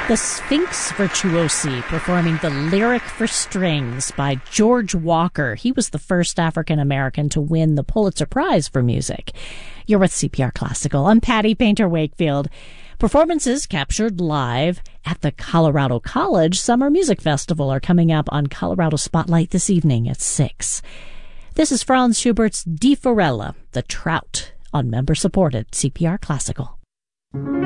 The Sphinx Virtuosi performing the Lyric for Strings by George Walker. He was the first African-American to win the Pulitzer Prize for music. You're with CPR Classical. I'm Patty Painter Wakefield. Performances captured live at the Colorado College Summer Music Festival are coming up on Colorado Spotlight this evening at 6. This is Franz Schubert's Die Forelle, the Trout, on member-supported CPR Classical.